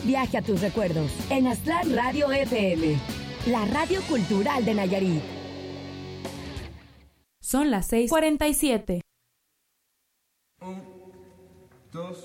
Viaje a tus recuerdos en Aztlán Radio FM, la radio cultural de Nayarit. Son las 6:47. 1, 2,